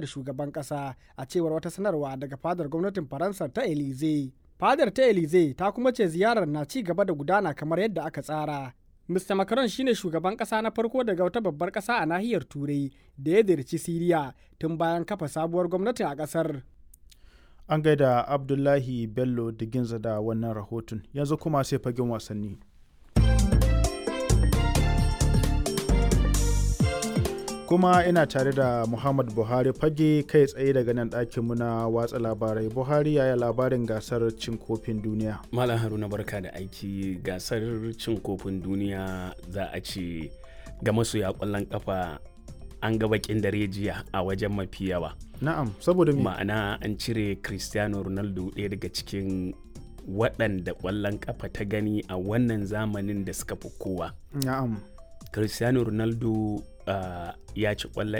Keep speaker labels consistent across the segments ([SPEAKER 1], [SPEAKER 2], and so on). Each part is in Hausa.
[SPEAKER 1] fadar shugaban ƙasa, a cewar wata sanarwa daga fadar gwamnatin Faransa ta Elysee. Fadar ta Elysee ta kuma ce ziyarar na ci gaba da gudana kamar yadda aka tsara. Mr. Macron shine shugaban ƙasa na farko daga wata babbar ƙasa a nahiyar Turai da ya ziyarci Siriya tun bayan kafa sabuwar gwamnati a ƙasar.
[SPEAKER 2] An gaida Abdullahi Bello Diginza da wannan rahoton. Yanzu kuma sai fagen wasanni. Kuma ina tare da Muhammad Buhari fage kai tsaye daga nan ɗakinmu na watsa labarai. Buhari, yaya labarin gasar cin kofin duniya?
[SPEAKER 3] Malam Haruna, barka da aiki. Gasar cin kofin duniya za a ce ga masoya ƙwallon ƙafa an ga bakin dare jiya a wajen mafi yawa.
[SPEAKER 2] Na'am, saboda me?
[SPEAKER 3] Ma'ana an cire Cristiano Ronaldo ɗaya daga cikin waɗanda ƙwallon ƙafa ta gani a wannan zamanin da suka fi kowa.
[SPEAKER 2] Na'am.
[SPEAKER 3] Cristiano Ronaldo ya ci ƙwallo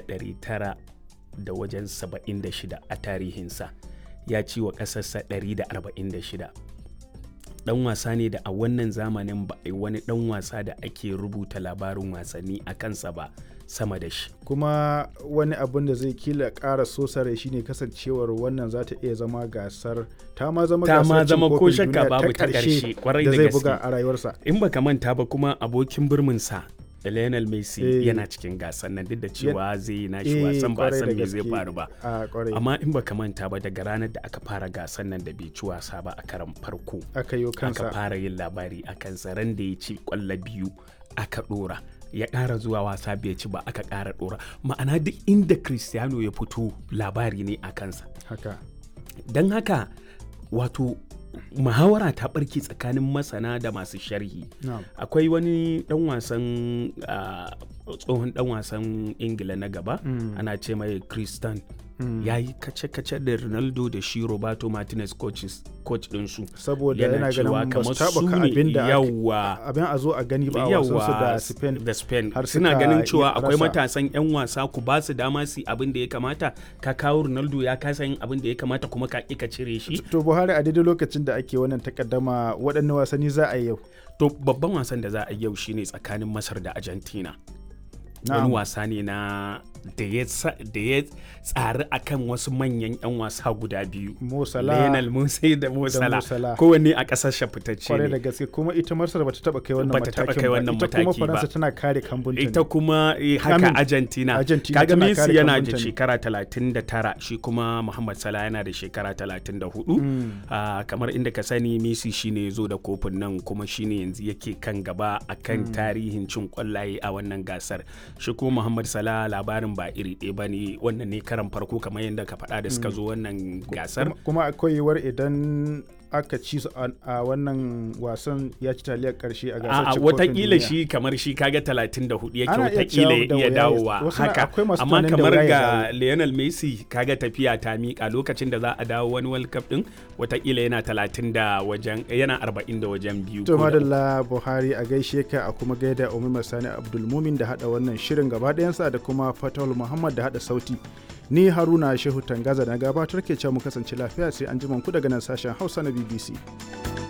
[SPEAKER 3] 976 a tarihinsa, ya ci wa ƙasarsa 146. Ɗan wasa ne da a wannan zamanin ba a yi wani ɗan wasa da ake rubuta labarin wasanni a kansa ba sama da shi.
[SPEAKER 2] Kuma wani abin da zai kila ƙara sosare shi ne kasancewar wannan za ta iya zama gasar ta ma zama gasar cin kofin duniya ta ƙarshe da zai buga a rayuwarsa.
[SPEAKER 3] In baka manta ba kuma abokin birminsa Lionel Messi yana cikin gasar nan duk da cewa zai yi nashi wasan ba san me zai faru ba. Amma in baka manta ba daga ranar da aka fara gasar nan da bai ci wasa ba a karan farko aka fara yin labari a kansa. Ran da ya ci ƙwallo 2 aka ɗora, ya ƙara zuwa wasa bai ci ba aka ƙara ɗora. Ma'ana duk inda Cristiano ya fito labari ne a kansa. Don haka wato muhawara ta barke tsakanin masana da masu sharhi. Akwai wani dan wasan tsohon dan wasan Ingila na gaba ana ce mai Christian ya yi kace-kace da Ronaldo da shi Roberto Martinez coach ɗinsu,
[SPEAKER 2] saboda yana ganin ba su taɓa abin a zo a gani ba a wasansu
[SPEAKER 3] da Spain suna ganin cewa akwai matasan 'yan wasa ku ba su dama su abin da ya kamata, ka kawo Ronaldo ya kasa yin abin da ya kamata kuma ka ƙi ka cire shi.
[SPEAKER 2] To Buhari, a daidai lokacin da ake wannan takaddama waɗanne wasanni za a yi yau?
[SPEAKER 3] To babban wasan da za a yi yau shine tsakanin Masar da Argentina. Wani wasa ne na da ya tsari akan wasu manyan 'yan wasa guda biyu, Lionel Messi da Mo Salah, kowanne a ƙasar fitacce ne.
[SPEAKER 2] Kwarai da gaske, kuma ita Masar bata taɓa kai wannan matakin ba, ita kuma Faransa tana kare kambunta.
[SPEAKER 3] Ita kuma haka Argentina. Kaga Messi yana da shekara 39, shi kuma Muhammad Salah yana da shekara 34. Kamar inda ka sani Messi shine zo da kofin nan kuma shine yanzu yake kan gaba akan tarihin cin ƙwallaye a wannan gasar. Shi kuma Muhammad Salah labarin ba iri ɗaya ba ne, wannan ne karan farko kamar yadda ka faɗa da suka zo wannan gasar.
[SPEAKER 2] Kuma akwai yiwuwar idan aka ci su a wannan wasan ya ci taliyar ƙarshe a gasar cin kofin duniya.
[SPEAKER 3] Watakila shi kamar shi kaga 34 yake watakila ya iya dawowa haka, amma kamar ga Lionel Messi kaga tafiya ta miƙa lokacin da za a dawo wani World Cup din watakila yana 40 da wajen biyu.
[SPEAKER 2] To madalla Buhari, a gaishe ka, a kuma gaida Umar Sani Abdulmumin da hada wannan shirin gaba ɗayansa da kuma Fatawul Muhammad da hada sauti. Ni Haruna Shehu Tangaza na gabatar ke cewa mu kasance lafiya sai an ji ku daga nan sashen Hausa na BBC.